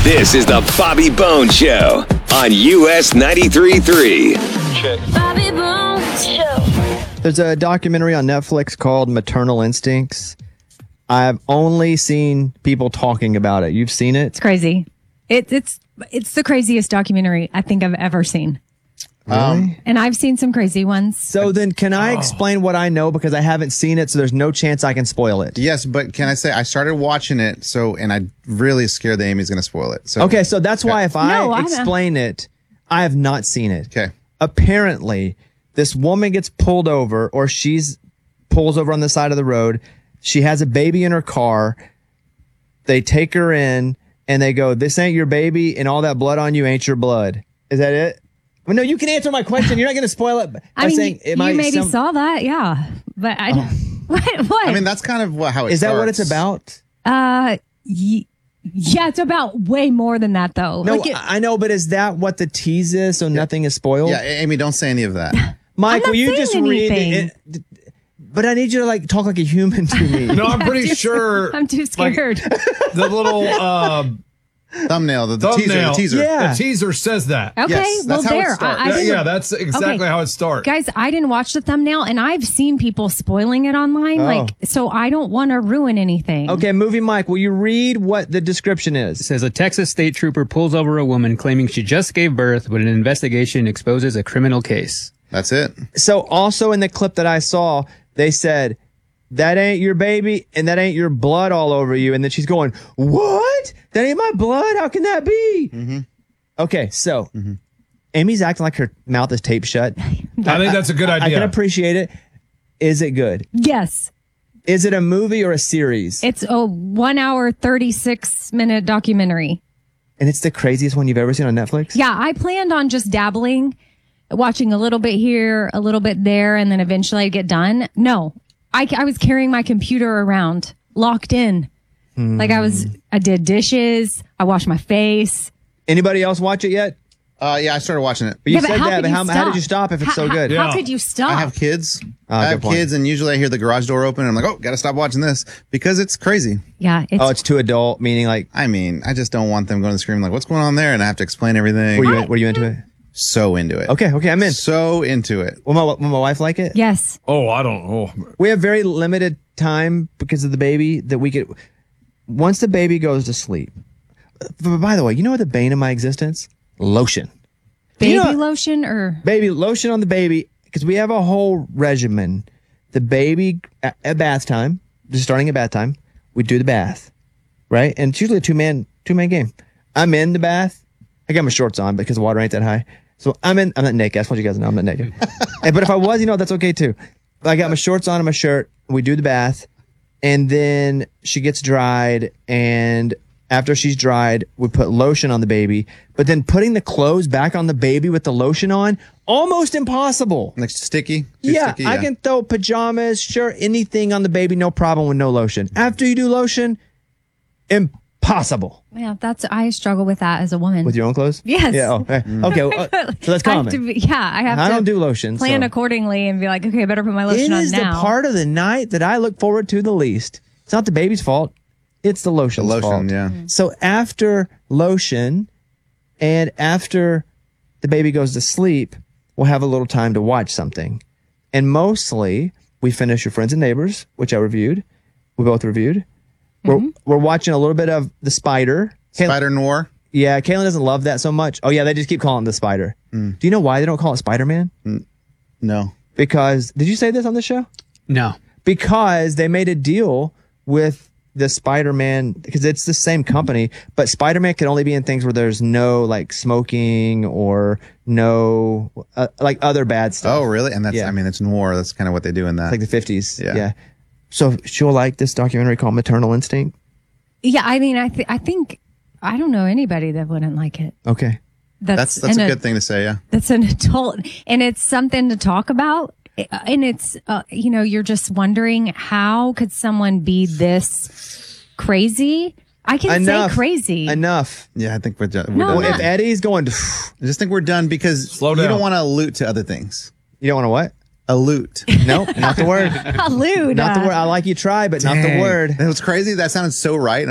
This is the Bobby Bones Show on US 93.3. Bobby Bones Show. There's a documentary on Netflix called Maternal Instincts. I've only seen people talking about it. You've seen it? It's crazy. It's the craziest documentary I think I've ever seen. Really? And I've seen some crazy ones. So then can I explain what I know because I haven't seen it, so there's no chance I can spoil it? Yes, but can I say I started watching it, and I really scared that Amy's going to spoil it. So Okay, so that's why if I No, I haven't. explain it, I have not seen it. Okay. Apparently, this woman gets pulled over, or pulls over on the side of the road. She has a baby in her car. They take her in, and they go, "This ain't your baby, and all that blood on you ain't your blood." Is that it? Well, no, you can answer my question. You're not going to spoil it. I mean, you maybe saw that, yeah. But I don't. What? I mean, that's kind of how it Is starts. that what it's about? Yeah, it's about way more than that, though. No, Like I know, but is that what the tease is? So nothing is spoiled. Yeah, Amy, don't say any of that. Mike, I'm not will you saying just anything. read it? But I need you to talk like a human to me. No, I'm pretty sure I'm too scared. the little Thumbnail, the thumbnail, teaser. Yeah. the teaser says that. Okay, Yes, well, that's how it there. starts. I didn't, Yeah, that's exactly Okay. how it starts. Guys, I didn't watch the thumbnail, and I've seen people spoiling it online. So I don't want to ruin anything. Okay, Movie Mike, will you read what the description is? It says a Texas state trooper pulls over a woman claiming she just gave birth, but an investigation exposes a criminal case. That's it. So also in the clip that I saw, they said, "That ain't your baby and that ain't your blood all over you." And then she's going, "What? That ain't my blood? How can that be?" Mm-hmm. Okay, so Amy's acting like her mouth is taped shut. I think that's a good idea. I can appreciate it. Is it good? Yes. Is it a movie or a series? It's a 1 hour, 36-minute documentary. And it's the craziest one you've ever seen on Netflix? Yeah, I planned on just dabbling, watching a little bit here, a little bit there, and then eventually I'd get done. No, I was carrying my computer around, locked in. Like I did dishes, I washed my face. Anybody else watch it yet? Yeah, I started watching it. But you Yeah, but said how that, could but you how did you stop? stop if it's so good? Yeah. How could you stop? I have kids. I good have point. kids, and usually I hear the garage door open, and I'm like, oh, gotta stop watching this because it's crazy. Yeah, Oh, it's too adult, meaning like, I mean, I just don't want them going to the screen like, what's going on there? And I have to explain everything. were you into it? So into it. Okay, I'm in. So into it. Will my wife like it? Yes. Oh, I don't know. We have very limited time because of the baby that we could. Once the baby goes to sleep. But by the way, you know what the bane of my existence? Lotion. Baby You know- lotion or Baby lotion on the baby because we have a whole regimen. The baby at bath time, just starting at bath time, we do the bath, right? And it's usually a two man game. I'm in the bath. I got my shorts on because the water ain't that high. So I'm not naked. I just want you guys to know I'm not naked. But if I was, that's okay too. I got my shorts on and my shirt. We do the bath. And then she gets dried. And after she's dried, we put lotion on the baby. But then putting the clothes back on the baby with the lotion on, almost impossible. Like sticky? Too Yeah, sticky? I can throw pajamas, shirt, anything on the baby, no problem with no lotion. After you do lotion, impossible. yeah, I struggle with that as a woman. With your own clothes? Yes. Yeah. Okay. So that's I have common. I have I to don't do lotion. plan so. accordingly and be like, okay, I better put my It lotion on is the now. part of the night that I look forward to the least. It's not the baby's fault. It's the lotion's The fault. lotion, yeah. So after lotion and after the baby goes to sleep, we'll have a little time to watch something. And mostly we finish Your Friends and Neighbors, which I reviewed. We both reviewed. We're watching a little bit of The Spider. Spider Noir? Yeah, Caitlin doesn't love that so much. Oh yeah, they just keep calling it The Spider. Do you know why they don't call it Spider-Man? No. Because, did you say this on the show? No. Because they made a deal with the Spider-Man, because it's the same company, but Spider-Man can only be in things where there's no like smoking or no like other bad stuff. Oh, really? And that's, Yeah. I mean, it's noir. That's kind of what they do in that. Like the 50s. Yeah. So she'll like this documentary called Maternal Instinct. Yeah, I mean, I think I don't know anybody that wouldn't like it. Okay. That's a good thing to say, yeah. That's an adult, and it's something to talk about. And it's, you're just wondering, how could someone be this crazy? I can say crazy. Enough. Yeah, I think we're done. No, Well, not- if Eddie's going to, I just think we're done because Slow you down. don't want to allude to other things. you don't want to what? Allude. No, not the word. Allude. Not the word. I like you try, but not the Dang. word. That was crazy. That sounded so right.